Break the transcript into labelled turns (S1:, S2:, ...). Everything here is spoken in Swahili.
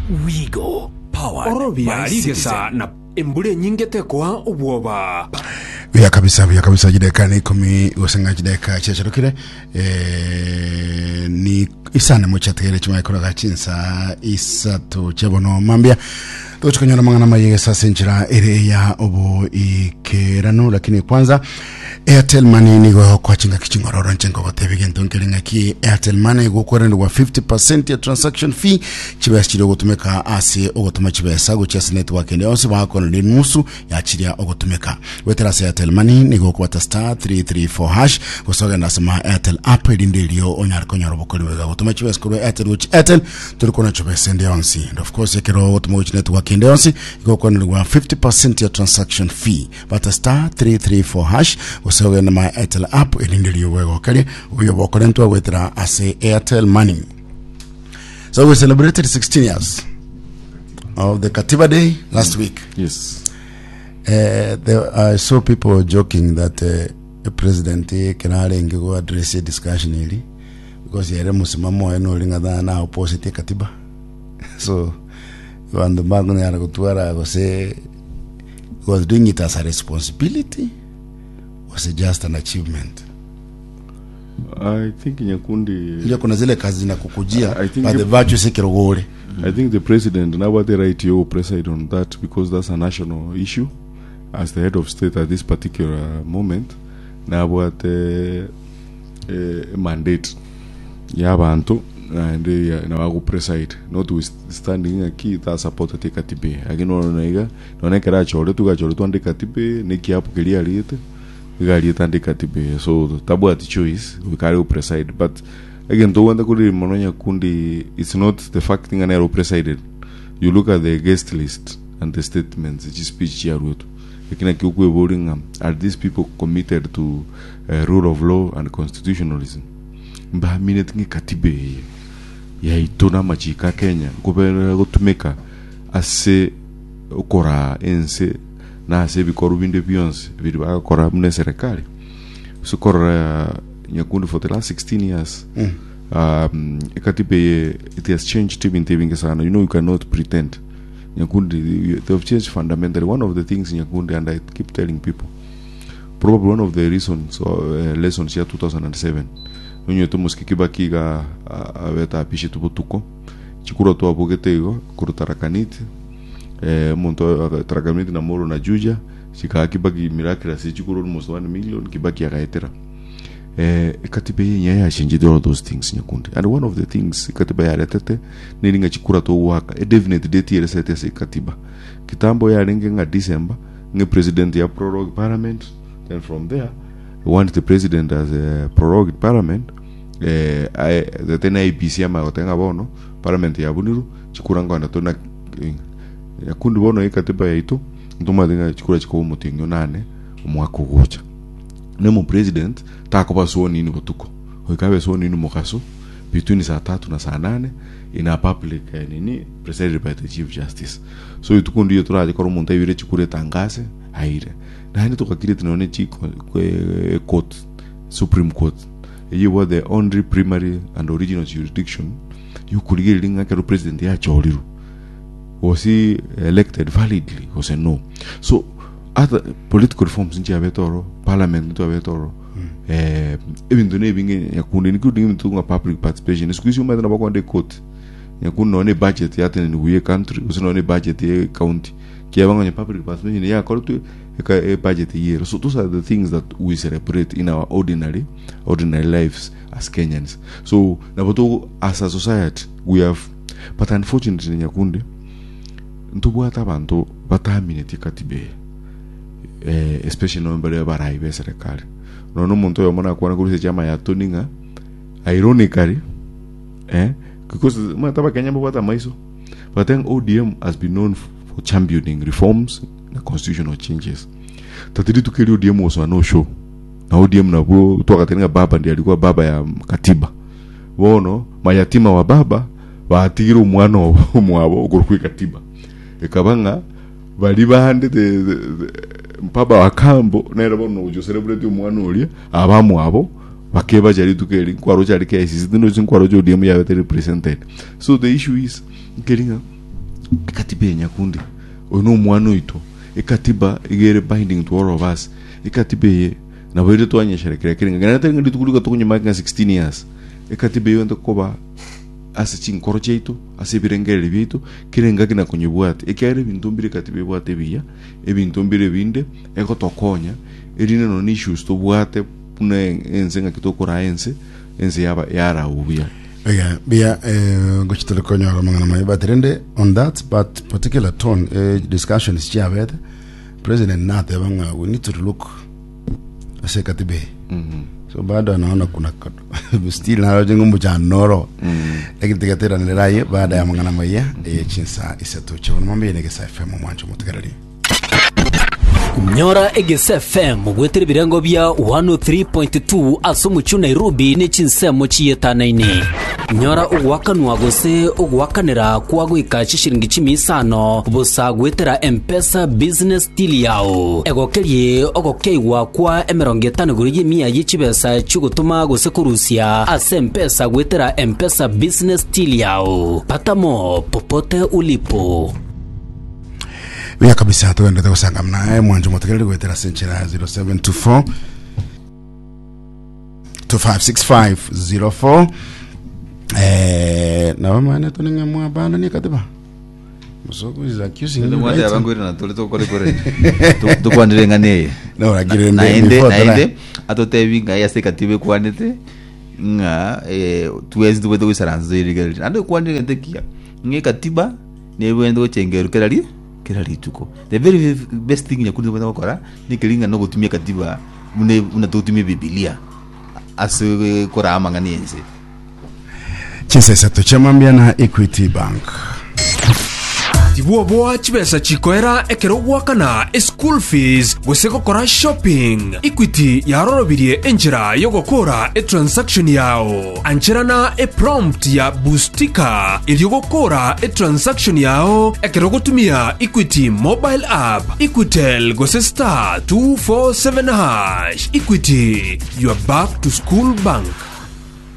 S1: Wigo powered by Citizen na embule nyingete kwa ubwoba
S2: vya kabisa jideka ni kumi usenga jideka chachorokire ni isane muchatere chuma ikora gachinsa isato chebono mambia tuchukanyona mangana mayege sasa nchira ere ya obo ikerano lakini kwanza Airtel Money nigo kwa chinga kichingororo nchengo kote vigento nkiringa ki Airtel Money go kwa wa 50% ya transaction fee chibesi chiri ogotumeka asi ogotuma chibesa guchesa network ende onse bako ni nusu ya chiria ogotumeka wetera se Airtel Money nigo kwa star 334 hash gosoga nasema Airtel app idindelio onyarko nyarobokoli wega gotuma chibesa kuri Airtel which Airtel tulikona chibesa ende onse and of course ekero ogotuma which network ende onse go kwa ni wa 50% ya transaction fee but star 334 hash gosoga na my Airtel app idindelio wega kali uyo bokolento wetera ase Airtel Money. So we celebrated 16 years of the Katiba Day last week.
S3: Yes.
S2: I saw people joking that the president can go address a discussion really because he had a musimamo and no longer than opposite Katiba. So when the Magna was say was doing it as a responsibility, was it just an achievement?
S3: I think Nyakundi
S2: kuna zile kazi na kukujia but the virtue sekirogore.
S3: I think the president now the right to preside on that because that's a national issue as the head of state at this particular moment. Now what mandate ya bantu and na go preside notwithstanding a key that support the Katibe agino naiga none kera chole tu ande Katibe ne kiapo kelia liete gali tande Katibe so tabu at choice we carry preside but again to wanda kuri mononya kundi it's not the fact thing an presided you look at the guest list and the statements the speech ya root ekina kiukwe voting are these people committed to rule of law and constitutionalism mba minute ngi Katibe ya itona machika Kenya gobera gotumeka ase okora ense na ase bikoru binde beyonce biriba kora mne serikali so kora Nyakundi for the last 16 years Katibe it has changed even sana. You know you cannot pretend Nyakundi they have changed fundamentally. One of the things in Nyakundi, and I keep telling people, probably one of the reasons or lessons here 2007 when you to muskikibaki ga aveta apishi tubutuko chikuro to abogete kurutarakaniti monto tarakaniti na moro na juja chikakibaki miraculous chikuro almost 1 million kibaki akaetera Katibe ya change all those things Nyakundi, and one of the things Katiba ya retete nilinga chikura to waka a definite date ya resete se Katiba kitambo ya lenga December nge president ya prorogue parliament, then from there we want the president as a prorogued parliament the tena IPC ama otenga bono parliament ya buniru chikura nganda tona Nyakundi bono Katiba ya ito ntuma dinga chikura chiko mutingo nane umwaka gocha nemo president takoba suoni ni botuko hoikabe suoni ni mokaso between saa 3 na saa 8 in a public nini presided by the chief justice so itukundi yo turaje ko rumunta ibire chikure tangase haire na hani tukakire tunone chiko court supreme court you were the only primary and original jurisdiction you could get linga ka president ya choliru was he elected validly was a no so other political reforms nje abetoro parliament nje abetoro even though nebinge Nyakundi including into public participation squeeze uma na bakwande court Nyakundi no ne budget ya tene ni country usino ne budget ya county kiabanga ne public participation ya korto a budget year. So those are the things that we celebrate in our ordinary lives as Kenyans. So naboto as a society we have, but unfortunately Nyakundi ntubwata bantu batamineti Katibe especially no mbele baraibe serikali no muntu yomona kuona kuri chama ya tuninga ironically because mataba Kenya mbata maiso but then ODM has been known for championing reforms and constitutional changes. Tatiri tukeli ODM was no show na ODM na bro toka tena baba ndiye alikuwa baba ya Katiba wono mayatima wa baba baatigira umwana wabo ogurukwi Katiba ekabanga bali bahande mpaba wakambo na era bono ujo celebrate umwana uli abamu abo bakeba jali tukeli kwaro jali ke isisi dino zin kwaro jo ODM ya represented. So the issue is getting ekatiba nyakundi ono mwana ito ekatiba igere binding to all of us ekatiba ye na bwire twanya sherekera kiringa ngana tenga nditukuluka tukunyima 16 years ekatiba yo ndokoba ase chinkoro cheito ase birengere bito kirenga kina kunyibwate ekere bintu mbire katiba bwate biya ebintu mbire binde eko tokonya erine no issues to bwate puna enzenga kitokora ense yara ubia
S2: bia gochitele konya mangana mai batrende on that but particular tone discussion is chaved president nate banga we need to look ase katibe so baada naona kuna still na jengo mja noro lakini tikatera niliraye baada ya mangana mai chinsa iseto chona mambe ne gesa FM mwancho mutegarari
S4: Nyora Egese FM gwetire birengo bya 103.2 asumuchu Nairobi ni chinsemo chiyetanaini. Nyora ugwakanwa gose ugwakanira kwa gwika chishiringi 5 busa gwetera M-Pesa business deal yao. Egokerie ogokeiwa kwa emerongeta ngurigi 100 yichibesa chugutuma gose kurusia ase M-Pesa gwetera M-Pesa business deal yao. Patamo popote ulipo.
S2: Wia kabisa tuende kusanga mnae mwanjo motekelele gwetera senchera 0724 256504 na wamane tuninga mwabana ni katiba musoko is accusing
S5: you mwate abangwira na tole tokore kore tukwandire ngane
S2: no agire
S5: naende atotevinga yase katibe kwanete nga tuwezi tuweze kusaranza irigali ando kwandire ntekia nge katiba nebwendo chengeru kerali tuko the very best thing nyakundi bana bakora ni kilinga no gutumia katiba unatutumia Biblia ase kora amangani ense
S2: chinsa tuchemambia na Equity Bank
S1: Tibuoboa chibesa chikoera ekero gwakana school fees guseko kora shopping Equity yarorobirie enjira yogokora transaction yao ancherana prompt ya boostika ilyogokora transaction yao ekero gutumia Equity mobile app Equitel gose star 247 hash Equity, you are back to school bank.